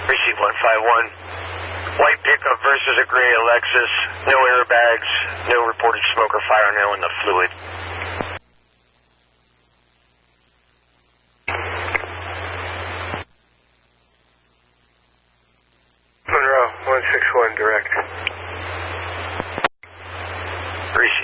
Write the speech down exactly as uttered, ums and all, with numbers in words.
Receive one five one. White pickup versus a gray Lexus. No airbags. No reported smoke or fire now in the fluid. Monroe, one six one direct. Receive.